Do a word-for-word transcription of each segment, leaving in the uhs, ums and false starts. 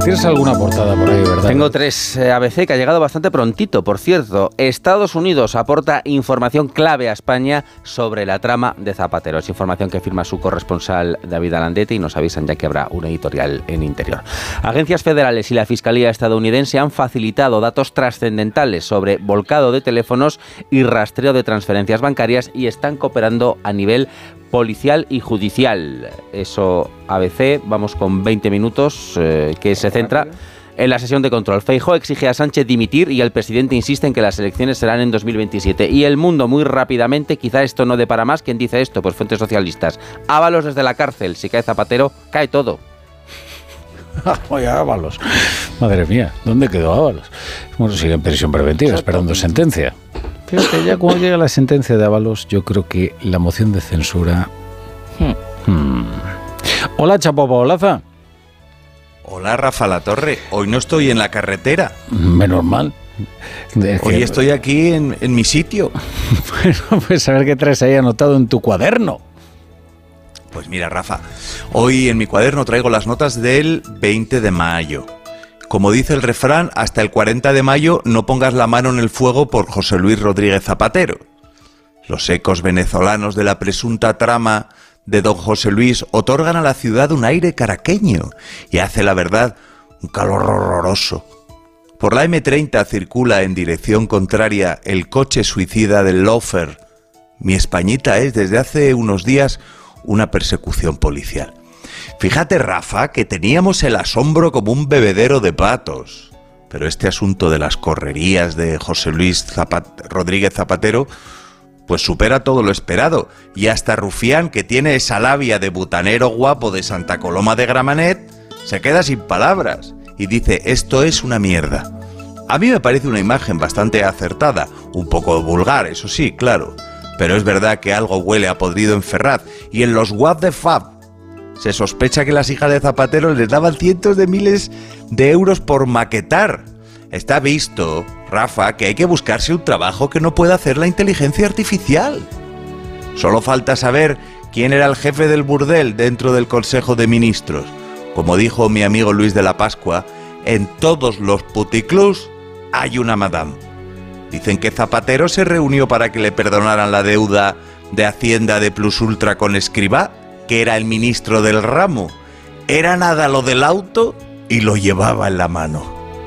tienes alguna portada por ahí, ¿verdad? Tengo tres. A B C, que ha llegado bastante prontito, por cierto. Estados Unidos aporta información clave a España sobre la trama de Zapatero. Es información que firma su corresponsal David Alandete y nos avisan ya que habrá un editorial en Interior. Agencias federales y la Fiscalía estadounidense han facilitado datos trascendentales sobre volcado de teléfonos y rastreo de transferencias bancarias y están cooperando a nivel policial y judicial. Eso, A B C, vamos con veinte minutos, eh, que se centra en la sesión de control. Feijóo exige a Sánchez dimitir y el presidente insiste en que las elecciones serán en dos mil veintisiete. Y El Mundo, muy rápidamente, quizá esto no dé para más. ¿Quién dice esto? Pues fuentes socialistas. Ábalos desde la cárcel. Si cae Zapatero, cae todo. Oye, Ábalos. Madre mía, ¿dónde quedó Ábalos? Bueno, sigue en prisión preventiva, esperando sentencia. Fíjate, ya cuando llega la sentencia de Ábalos, yo creo que la moción de censura... Hmm. Hmm. Hola, Chapo Paolaza. Hola, Rafa Latorre. Hoy no estoy en la carretera. Menos mal. Es Hoy que... estoy aquí en, en mi sitio. Bueno, pues a ver qué traes ahí anotado en tu cuaderno. Pues mira, Rafa, hoy en mi cuaderno traigo las notas del veinte de mayo. Como dice el refrán, hasta el cuarenta de mayo no pongas la mano en el fuego por José Luis Rodríguez Zapatero. Los ecos venezolanos de la presunta trama de don José Luis otorgan a la ciudad un aire caraqueño y hace, la verdad, un calor horroroso. Por la eme treinta circula en dirección contraria el coche suicida del Lofer. Mi Españita es desde hace unos días una persecución policial. Fíjate, Rafa, que teníamos el asombro como un bebedero de patos. Pero este asunto de las correrías de José Luis Zapat- Rodríguez Zapatero pues supera todo lo esperado. Y hasta Rufián, que tiene esa labia de butanero guapo de Santa Coloma de Gramenet, se queda sin palabras y dice: esto es una mierda. A mí me parece una imagen bastante acertada, un poco vulgar, eso sí, claro. Pero es verdad que algo huele a podrido en Ferraz. Y en los What the Fab se sospecha que las hijas de Zapatero les daban cientos de miles de euros por maquetar. Está visto, Rafa, que hay que buscarse un trabajo que no pueda hacer la inteligencia artificial. Solo falta saber quién era el jefe del burdel dentro del Consejo de Ministros. Como dijo mi amigo Luis de la Pascua, en todos los puticlubs hay una madame. Dicen que Zapatero se reunió para que le perdonaran la deuda de Hacienda de Plus Ultra con Escrivá, que era el ministro del ramo. Era nada lo del auto y lo llevaba en la mano.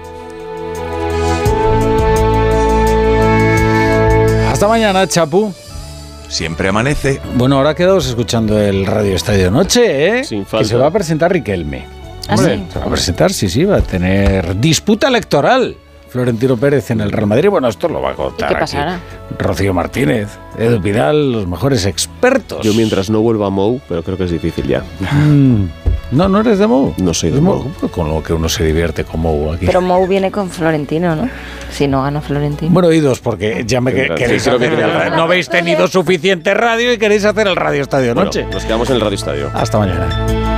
Hasta mañana, Chapu. Siempre amanece. Bueno, ahora quedaos escuchando el Radio Estadio Noche, ¿eh? Sin falta. Que se va a presentar Riquelme. ¿Ah, Hombre, sí? se va a presentar, sí, sí, va a tener disputa electoral. Florentino Pérez en el Real Madrid. Bueno, esto lo va a contar ¿Y qué pasará? aquí Rocío Martínez, Edu Pidal, los mejores expertos. Yo mientras no vuelva a Mou, pero creo que es difícil ya. Mm, no, ¿no eres de Mou? No soy de Es Mou. Mou, con lo que uno se divierte con Mou aquí. Pero Mou viene con Florentino, ¿no? Si no gana Florentino. Bueno, oídos, porque ya me Sí, que, claro, queréis sí, creo que hacer el tiene- radio. No habéis tenido suficiente radio y queréis hacer el Radio Estadio Bueno, Noche. nos quedamos en el Radio Estadio. Hasta mañana.